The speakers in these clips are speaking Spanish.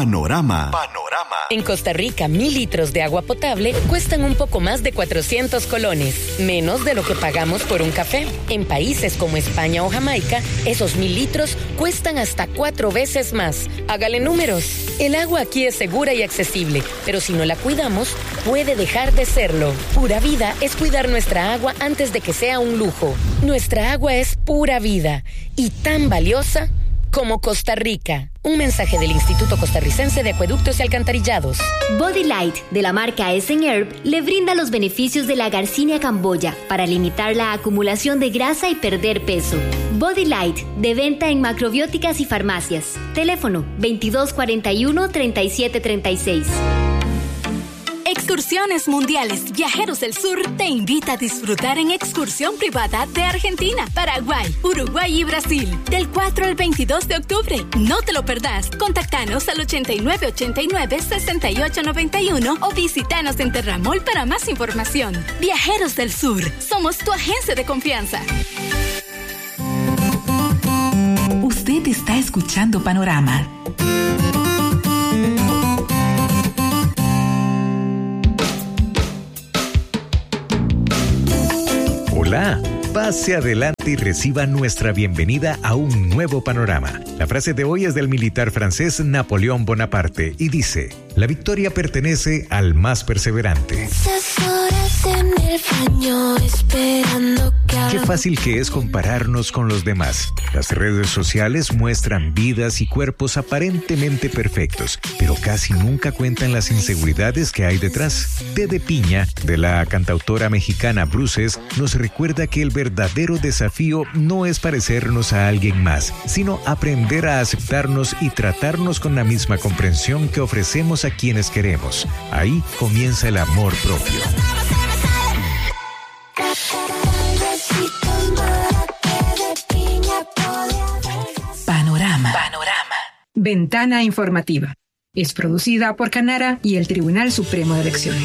Panorama. En Costa Rica, 1,000 litros de agua potable cuestan un poco más de 400 colones, menos de lo que pagamos por un café. En países como España o Jamaica, esos 1,000 litros cuestan hasta 4 veces más. Hágale números. El agua aquí es segura y accesible, pero si no la cuidamos, puede dejar de serlo. Pura Vida es cuidar nuestra agua antes de que sea un lujo. Nuestra agua es pura vida y tan valiosa como Costa Rica. Un mensaje del Instituto Costarricense de Acueductos y Alcantarillados. Body Light, de la marca Essen-Herb, le brinda los beneficios de la Garcinia camboya para limitar la acumulación de grasa y perder peso. Body Light, de venta en macrobióticas y farmacias. Teléfono 2241-3736. Excursiones Mundiales Viajeros del Sur te invita a disfrutar en excursión privada de Argentina, Paraguay, Uruguay y Brasil del 4 al 22 de octubre. No te lo perdás. Contactanos al 8989-6891 o visítanos en Terramol para más información. Viajeros del Sur, somos tu agencia de confianza. Usted está escuchando Panorama. Hola, pase adelante y reciba nuestra bienvenida a un nuevo panorama. La frase de hoy es del militar francés Napoleón Bonaparte y dice: la victoria pertenece al más perseverante. Qué fácil que es compararnos con los demás. Las redes sociales muestran vidas y cuerpos aparentemente perfectos, pero casi nunca cuentan las inseguridades que hay detrás. Tede Piña, de la cantautora mexicana Bruces, nos recuerda que el verdadero desafío no es parecernos a alguien más, sino aprender a aceptarnos y tratarnos con la misma comprensión que ofrecemos a quienes queremos. Ahí comienza el amor propio. Panorama. Ventana informativa. Es producida por Canara y el Tribunal Supremo de Elecciones.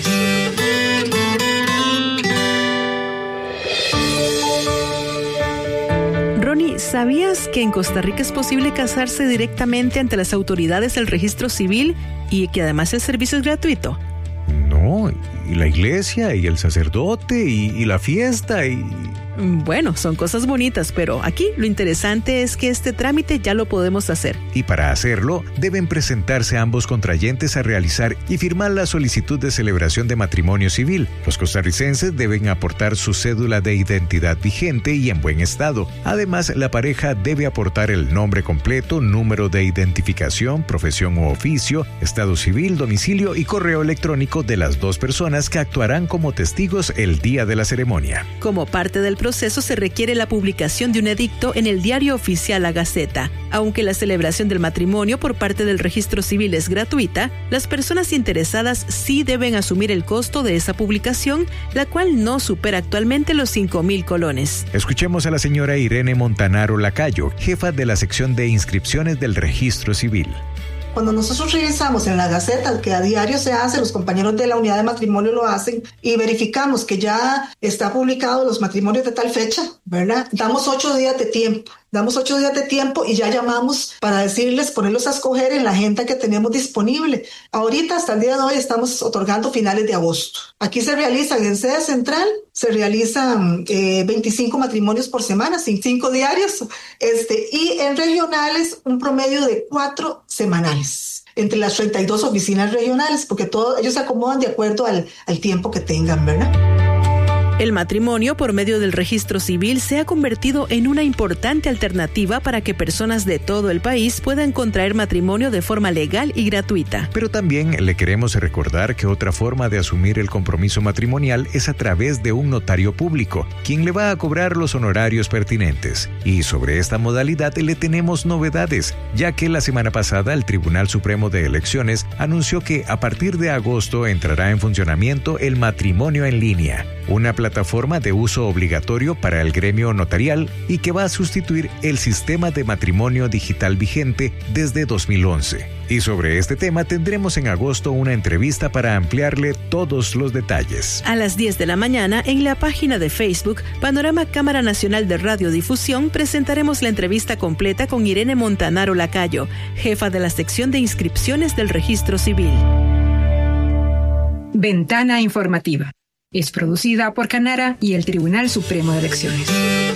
Ronnie, ¿sabías que en Costa Rica es posible casarse directamente ante las autoridades del registro civil y que además el servicio es gratuito? No, y la iglesia, y el sacerdote, y la fiesta, y... Bueno, son cosas bonitas, pero aquí lo interesante es que este trámite ya lo podemos hacer. Y para hacerlo, deben presentarse ambos contrayentes a realizar y firmar la solicitud de celebración de matrimonio civil. Los costarricenses deben aportar su cédula de identidad vigente y en buen estado. Además, la pareja debe aportar el nombre completo, número de identificación, profesión u oficio, estado civil, domicilio y correo electrónico de las dos personas que actuarán como testigos el día de la ceremonia. Como parte del proceso se requiere la publicación de un edicto en el diario oficial La Gaceta. Aunque la celebración del matrimonio por parte del registro civil es gratuita, las personas interesadas sí deben asumir el costo de esa publicación, la cual no supera actualmente los 5,000 colones. Escuchemos a la señora Irene Montanaro Lacayo, jefa de la sección de inscripciones del registro civil. Cuando nosotros revisamos en la Gaceta, que a diario se hace, los compañeros de la unidad de matrimonio lo hacen, y verificamos que ya está publicado los matrimonios de tal fecha, ¿verdad? Damos 8 días de tiempo. Y ya llamamos para decirles, ponerlos a escoger en la agenda que tenemos disponible. Ahorita, hasta el día de hoy, estamos otorgando finales de agosto. Aquí se realizan, en sede central, se realizan 25 matrimonios por semana, 5 diarios, y en regionales un promedio de 4 semanales entre las 32 oficinas regionales, porque ellos se acomodan de acuerdo al tiempo que tengan, ¿verdad? El matrimonio por medio del registro civil se ha convertido en una importante alternativa para que personas de todo el país puedan contraer matrimonio de forma legal y gratuita. Pero también le queremos recordar que otra forma de asumir el compromiso matrimonial es a través de un notario público, quien le va a cobrar los honorarios pertinentes. Y sobre esta modalidad le tenemos novedades, ya que la semana pasada el Tribunal Supremo de Elecciones anunció que a partir de agosto entrará en funcionamiento el matrimonio en línea, una plataforma plataforma de uso obligatorio para el gremio notarial y que va a sustituir el sistema de matrimonio digital vigente desde 2011. Y sobre este tema tendremos en agosto una entrevista para ampliarle todos los detalles. A las 10 de la mañana, en la página de Facebook, Panorama Cámara Nacional de Radiodifusión, presentaremos la entrevista completa con Irene Montanaro Lacayo, jefa de la sección de inscripciones del Registro Civil. Ventana informativa. Es producida por Canara y el Tribunal Supremo de Elecciones.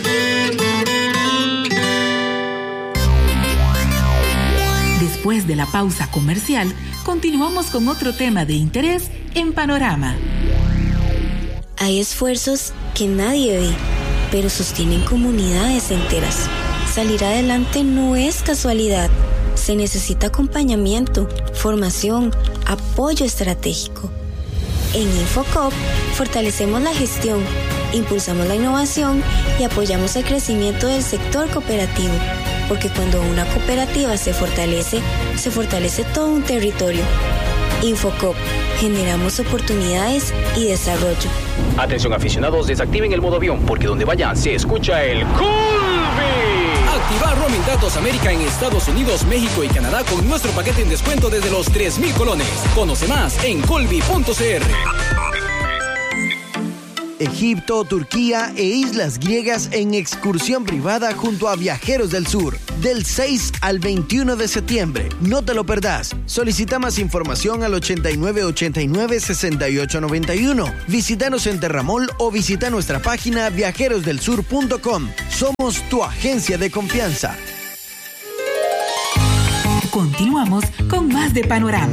Después de la pausa comercial, continuamos con otro tema de interés en Panorama. Hay esfuerzos que nadie ve, pero sostienen comunidades enteras. Salir adelante no es casualidad. Se necesita acompañamiento, formación, apoyo estratégico. En Infocop fortalecemos la gestión, impulsamos la innovación y apoyamos el crecimiento del sector cooperativo. Porque cuando una cooperativa se fortalece todo un territorio. Infocop, generamos oportunidades y desarrollo. Atención aficionados, desactiven el modo avión, porque donde vayan se escucha el Colby. Activar roaming datos América en Estados Unidos, México y Canadá con nuestro paquete en descuento desde los 3,000 colones. Conoce más en colby.cr. Egipto, Turquía e islas griegas en excursión privada junto a Viajeros del Sur, del 6 al 21 de septiembre. No te lo perdás. Solicita más información al 8989-6891. Visítanos en Terramol o visita nuestra página viajerosdelsur.com. Somos tu agencia de confianza. Continuamos con más de Panorama.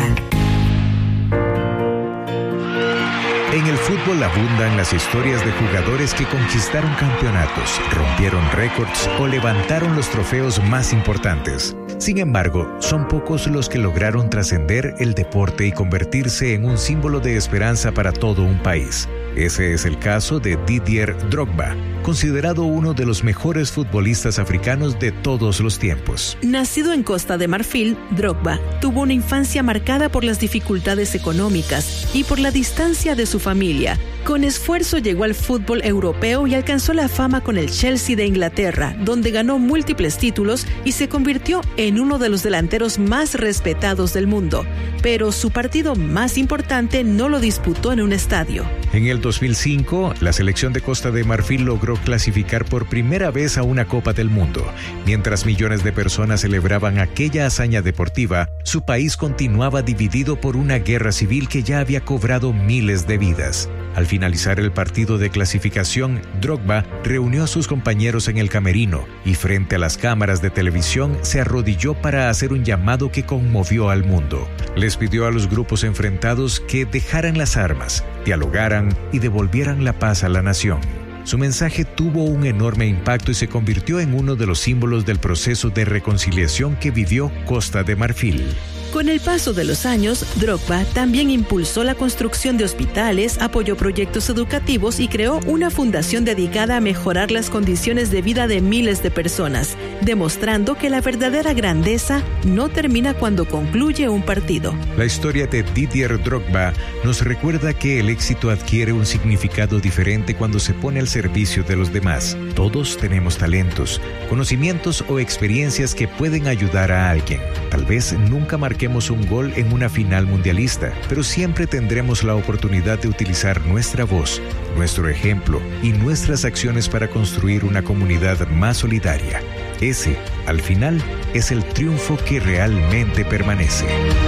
En el fútbol abundan las historias de jugadores que conquistaron campeonatos, rompieron récords o levantaron los trofeos más importantes. Sin embargo, son pocos los que lograron trascender el deporte y convertirse en un símbolo de esperanza para todo un país. Ese es el caso de Didier Drogba, considerado uno de los mejores futbolistas africanos de todos los tiempos. Nacido en Costa de Marfil, Drogba tuvo una infancia marcada por las dificultades económicas y por la distancia de su familia. Con esfuerzo llegó al fútbol europeo y alcanzó la fama con el Chelsea de Inglaterra, donde ganó múltiples títulos y se convirtió en uno de los delanteros más respetados del mundo. Pero su partido más importante no lo disputó en un estadio. En el 2005, la selección de Costa de Marfil logró clasificar por primera vez a una Copa del Mundo. Mientras millones de personas celebraban aquella hazaña deportiva, su país continuaba dividido por una guerra civil que ya había cobrado miles de vidas. Al finalizar el partido de clasificación, Drogba reunió a sus compañeros en el camerino y frente a las cámaras de televisión se arrodilló para hacer un llamado que conmovió al mundo. Les pidió a los grupos enfrentados que dejaran las armas, dialogaran y devolvieran la paz a la nación. Su mensaje tuvo un enorme impacto y se convirtió en uno de los símbolos del proceso de reconciliación que vivió Costa de Marfil. Con el paso de los años, Drogba también impulsó la construcción de hospitales, apoyó proyectos educativos y creó una fundación dedicada a mejorar las condiciones de vida de miles de personas, demostrando que la verdadera grandeza no termina cuando concluye un partido. La historia de Didier Drogba nos recuerda que el éxito adquiere un significado diferente cuando se pone al servicio de los demás. Todos tenemos talentos, conocimientos o experiencias que pueden ayudar a alguien. Tal vez nunca marquemos un gol en una final mundialista, pero siempre tendremos la oportunidad de utilizar nuestra voz, nuestro ejemplo y nuestras acciones para construir una comunidad más solidaria. Ese, al final, es el triunfo que realmente permanece.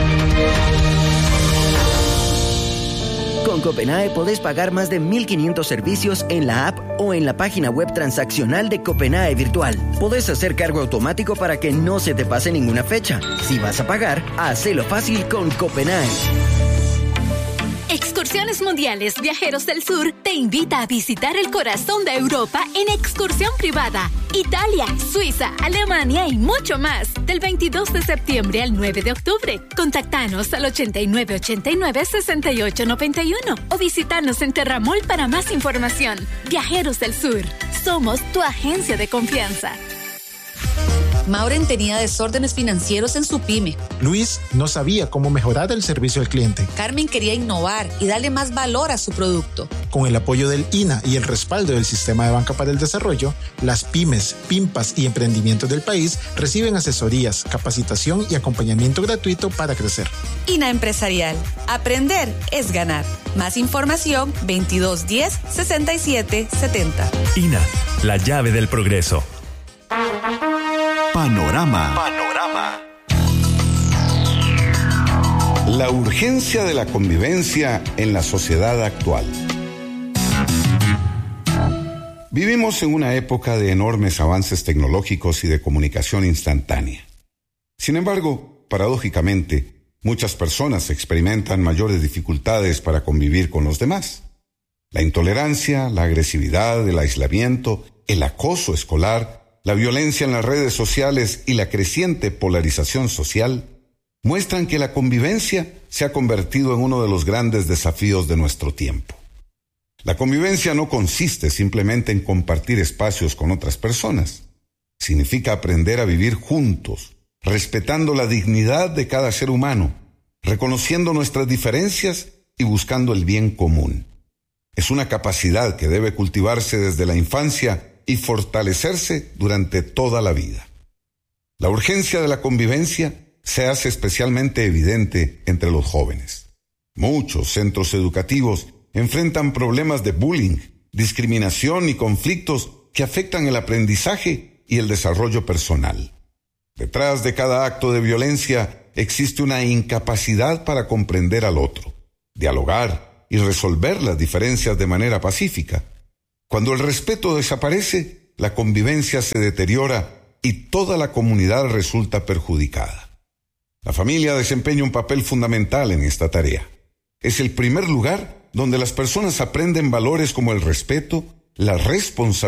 Con Copenae podés pagar más de 1.500 servicios en la app o en la página web transaccional de Copenae Virtual. Podés hacer cargo automático para que no se te pase ninguna fecha. Si vas a pagar, hacelo fácil con Copenae. Excursiones Mundiales Viajeros del Sur te invita a visitar el corazón de Europa en excursión privada. Italia, Suiza, Alemania y mucho más. Del 22 de septiembre al 9 de octubre. Contactanos al 8989-6891 o visítanos en Terramol para más información. Viajeros del Sur. Somos tu agencia de confianza. Maureen tenía desórdenes financieros en su pyme. Luis no sabía cómo mejorar el servicio al cliente. Carmen quería innovar y darle más valor a su producto. Con el apoyo del INA y el respaldo del Sistema de Banca para el Desarrollo, las pymes, PIMPAS y emprendimientos del país reciben asesorías, capacitación y acompañamiento gratuito para crecer. INA Empresarial. Aprender es ganar. Más información 2210-6770. INA, la llave del progreso. Panorama. La urgencia de la convivencia en la sociedad actual. Vivimos en una época de enormes avances tecnológicos y de comunicación instantánea. Sin embargo, paradójicamente, muchas personas experimentan mayores dificultades para convivir con los demás. La intolerancia, la agresividad, el aislamiento, el acoso escolar, la violencia en las redes sociales y la creciente polarización social muestran que la convivencia se ha convertido en uno de los grandes desafíos de nuestro tiempo. La convivencia no consiste simplemente en compartir espacios con otras personas. Significa aprender a vivir juntos, respetando la dignidad de cada ser humano, reconociendo nuestras diferencias y buscando el bien común. Es una capacidad que debe cultivarse desde la infancia y fortalecerse durante toda la vida. La urgencia de la convivencia se hace especialmente evidente entre los jóvenes. Muchos centros educativos enfrentan problemas de bullying, discriminación y conflictos que afectan el aprendizaje y el desarrollo personal. Detrás de cada acto de violencia existe una incapacidad para comprender al otro, dialogar y resolver las diferencias de manera pacífica. Cuando el respeto desaparece, la convivencia se deteriora y toda la comunidad resulta perjudicada. La familia desempeña un papel fundamental en esta tarea. Es el primer lugar donde las personas aprenden valores como el respeto, la responsabilidad